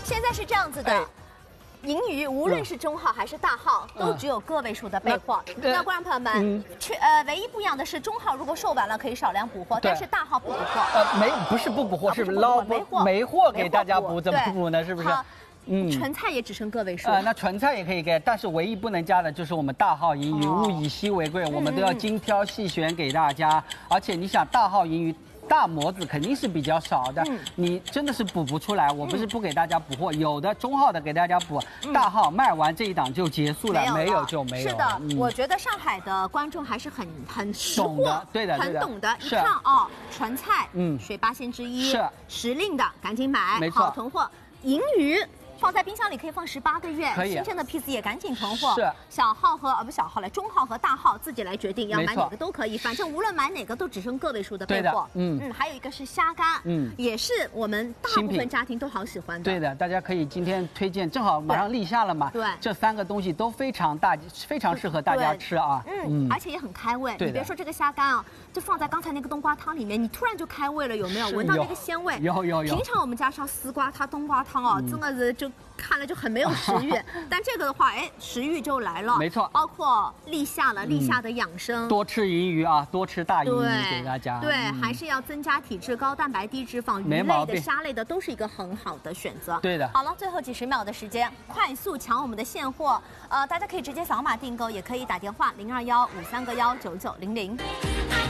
现在是这样子的。银鱼无论是中号还是大号，都只有个位数的备货。那观众朋友们，唯一不一样的是，中号如果售完了可以少量补货，但是大号不补货。 不是不补货，是捞没货给大家补，怎么补呢？是不是？ 纯菜也只剩个位数。 那纯菜也可以给，但是唯一不能加的就是我们大号银鱼，物以稀为贵，我们都要精挑细选给大家。而且你想，大号银鱼。大模子肯定是比较少的，你真的是补不出来。我不是不给大家补货，有的中号的给大家补，大号卖完这一档就结束了，没有就没有。 是的，我觉得上海的观众还是很识货， 对的， 很懂的。一看哦，纯菜，水八鲜之一，是时令的，赶紧买，好囤货。银鱼。放在冰箱里可以放18个月，新鲜的 piece 也赶紧囤货。是小号和不小号了，中号和大号自己来决定要买哪个都可以，反正无论买哪个都只剩个位数的备货。还有一个是虾干，也是我们大部分家庭都好喜欢的。 对的，大家可以今天推荐，正好马上立夏了嘛。对，这3个东西都非常适合大家吃啊。 而且也很开胃。你别说这个虾干啊，就放在刚才那个冬瓜汤里面，你突然就开胃了，有没有？闻到那个鲜味。 有。 平常我们家烧丝瓜汤、冬瓜汤哦，真的是就看了就很没有食欲，但这个的话，食欲就来了。 没错， 包括立夏了，立夏的养生， 多吃银鱼啊，多吃大银鱼给大家。 对，还是要增加体质，高蛋白、低脂肪，鱼类的、虾类的都是一个很好的选择。 对的。 好了，最后几十秒的时间，快速抢我们的现货。大家可以直接扫码订购，也可以打电话0215319900。